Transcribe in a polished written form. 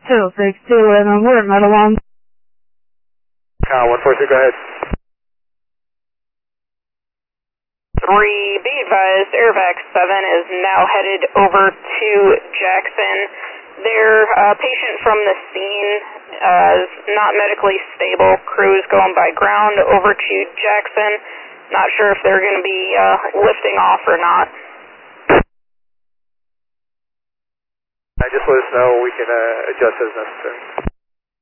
26211, we're at Meadowlawn. Kyle 142, go ahead. 3, be advised, Airvac 7 is now headed over to Jackson. Their patient from the scene is not medically stable. Crew is going by ground over to Jackson. Not sure if they're going to be lifting off or not. Just let us know. We can adjust as necessary.